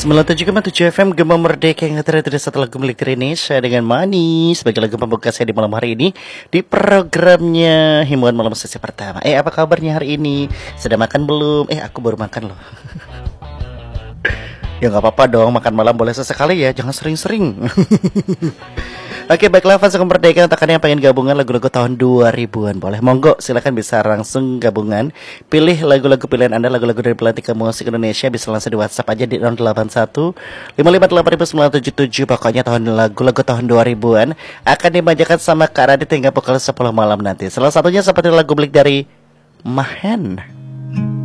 97,7 FM Gema Merdeka yang terakhir satu lagu milik Indonesia dengan Manis sebagai lagu pembuka saya di malam hari ini di programnya Himbauan Malam sesi pertama. Apa kabarnya hari ini? Sudah makan belum? Aku baru makan loh. Ya nggak apa-apa dong, makan malam boleh sesekali ya, jangan sering-sering. Oke, baiklah fans Merdeka, untuk kalian yang pengen gabungan lagu-lagu tahun 2000-an, boleh monggo, silakan bisa langsung gabungan. Pilih lagu-lagu pilihan Anda, lagu-lagu dari Pelantika Musik Indonesia, bisa langsung di WhatsApp aja di 081 5588977. Pokoknya lagu-lagu tahun 2000-an akan dibacakan sama Kak Radit hingga pukul 10 malam nanti. Salah satunya seperti lagu milik dari Mahen.